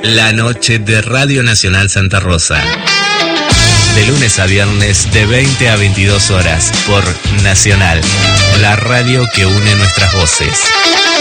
La noche de Radio Nacional Santa Rosa. De lunes a viernes de 20 a 22 horas por Nacional, la radio que une nuestras voces.